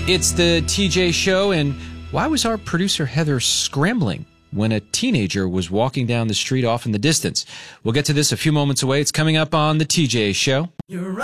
It's the TJ Show, and why was our producer Heather scrambling when a teenager was walking down the street off in the distance? We'll get to this a few moments away. It's coming up on the TJ Show.